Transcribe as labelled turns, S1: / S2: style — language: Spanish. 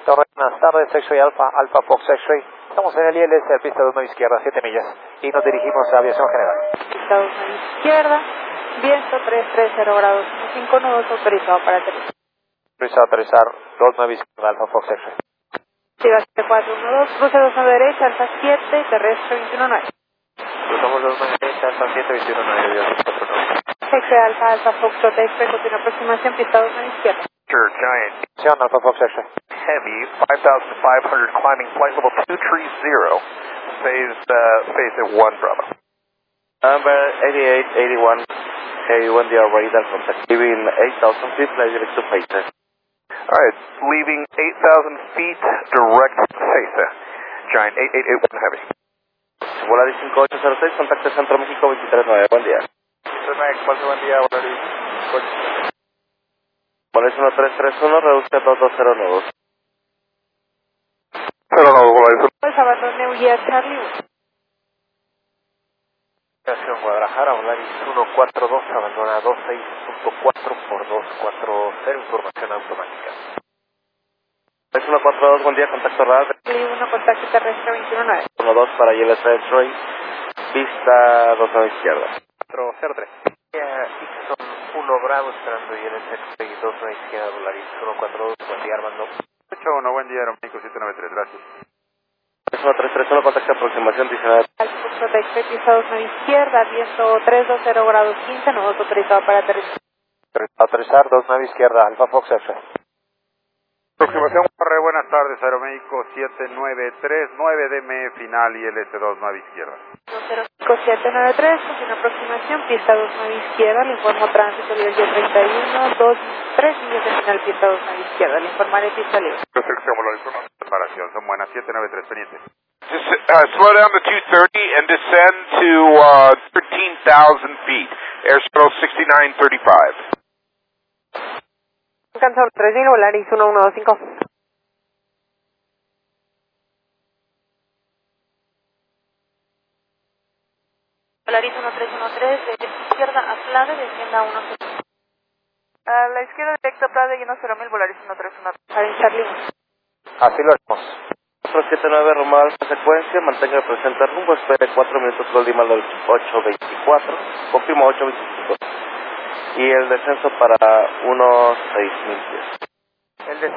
S1: Buenas tardes, X-Ray Alpha, Alpha Fox X-Ray. Estamos en el ILS, pista 29 izquierda, 7 millas, y nos dirigimos a aviación general.
S2: Pista 29 izquierda, viento 330 grados, 5 nudos, autorizado para aterrizar.
S1: Autorizado a aterrizar, 29 izquierda, Alpha Fox X-Ray.
S2: Siga 7412, cruce 29 derecha, alfa 7, terrestre 219.
S1: Cruzamos 29 derecha, alfa 7, 219, aviación 49.
S2: X-Ray Alpha, Alpha Fox X-Ray, continúa aproximación, pista 29 izquierda.
S3: Sure, Giant.
S1: Acción, Alpha Fox X-Ray.
S3: Heavy, 5,500 climbing, flight level 230, phase at 1, Bravo.
S4: Number 8881, Heavy 1 DR radar contact, leaving 8,000 feet, flight direct to Phaser.
S3: Alright, leaving 8,000 feet, direct to Phaser. Giant 8881 Heavy.
S4: Volaris 5806, contacto Centro México 239, buen día.
S3: Buen día, Volaris.
S4: Volaris 1331, reduce a 220 nudos.
S3: 0 nudos, Volaris.
S2: Sabaton Neuguía Charlie 1.
S1: Aviación Guadalajara, Volaris 142, abandona 26.4 por 240, información automática.
S4: Volaris 142, buen día, contacto radar.
S2: 1, contacto terrestre 219.
S4: 12 para ILS X-Ray, pista 29 izquierda.
S1: 403. Ixon 1 Bravo, esperando ILS X-Ray 29 izquierda, Volaris 142, buen día Armando.
S3: 81, buen día, Aeroméxico 793, gracias.
S4: Volaris 1331, contacto aproximación 19.
S2: Alpha Fox X-Ray, pista 29 izquierda, viento 320 grados 15, nudos, autorizado para aterrizar.
S1: Aterrizar, 29 izquierda, Alpha Fox X-Ray.
S3: Aproximación, buenas tardes, Aeroméxico 7939, DM final ILS 29 izquierda.
S2: 0793, continúa aproximación, pista 29 izquierda, le informo tránsito del día 31, 3 millas de final, pista 29 izquierda, le informaré pista libre.
S3: Sección Volaris, preparación, son buenas, 793, pendiente.
S5: Slow down to 230 and descend to 13,000 feet. Airspeed 6935.
S2: Alcanzador 3000, Volaris 1125. Volaris 1313, de izquierda a Flade, descienda a 10. A la izquierda directo a Flade, lleno 0,000, Volaris 1313. Para Charlie.
S1: Así lo haremos.
S4: 479 Román, secuencia, mantenga presente rumbo, espere 4 minutos, Goldie mal 824, confirma 825. Y el descenso para unos 6,000 pies.
S1: El